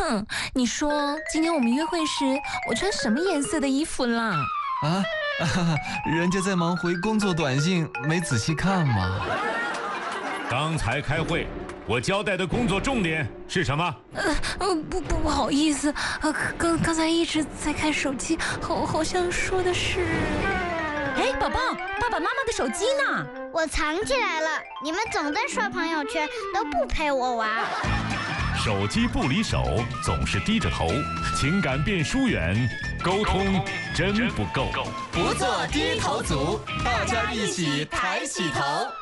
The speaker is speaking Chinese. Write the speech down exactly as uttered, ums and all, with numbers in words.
哼，你说今天我们约会时，我穿什么颜色的衣服啦？ 啊，啊人家在忙回工作短信，没仔细看嘛。 刚才开会，我交代的工作重点是什么？ 呃呃，不不不好意思，呃，刚刚才一直在看手机，好好像说的是…… 哎，宝宝，爸爸妈妈的手机呢？ 我藏起来了。你们总在刷朋友圈，都不陪我玩。 手机不离手，总是低着头，情感变疏远，沟通真不够。 不做低头族，大家一起抬起头。